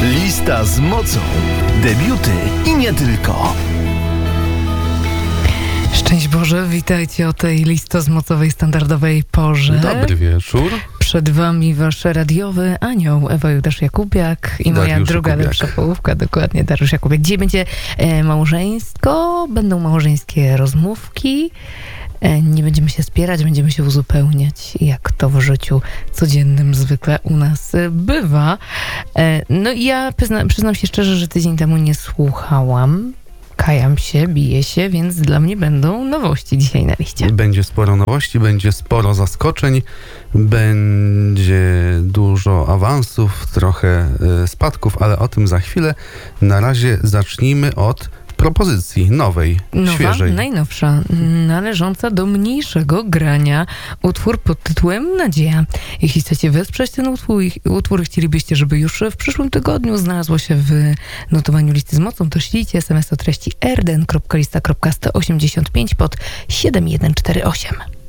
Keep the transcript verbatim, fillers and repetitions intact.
Lista z mocą. Debiuty i nie tylko. Szczęść Boże, witajcie o tej listozmocowej standardowej porze. Dobry wieczór. Przed wami wasz radiowy anioł Ewa Judasz-Jakubiak i moja Dariusz druga Jakubiak. lepsza połówka, dokładnie Dariusz Jakubiak. Dzisiaj będzie e, małżeńsko, będą małżeńskie rozmówki. E, nie będziemy się spierać, będziemy się uzupełniać, jak to w życiu codziennym zwykle u nas e, bywa. E, no i ja przyzna, przyznam się szczerze, że tydzień temu nie słuchałam. Kajam się, biję się, więc dla mnie będą nowości dzisiaj na liście. Będzie sporo nowości, będzie sporo zaskoczeń, będzie dużo awansów, trochę y, spadków, ale o tym za chwilę. Na razie zacznijmy od propozycji nowej, Nowa, świeżej. najnowsza, należąca do mniejszego grania. Utwór pod tytułem Nadzieja. Jeśli chcecie wesprzeć ten utwór, utwór chcielibyście, żeby już w przyszłym tygodniu znalazło się w notowaniu listy z mocą, to ślijcie es em es o treści r d n kropka lista kropka sto osiemdziesiąt pięć pod siedem jeden cztery osiem.